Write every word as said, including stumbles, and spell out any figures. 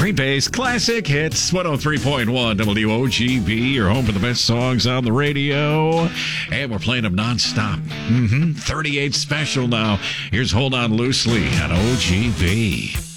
Free Base Classic Hits, one oh three point one W O G B, your home for the best songs on the radio. And we're playing them nonstop. Mm-hmm. thirty-eight special now. Here's Hold On Loosely on O G B.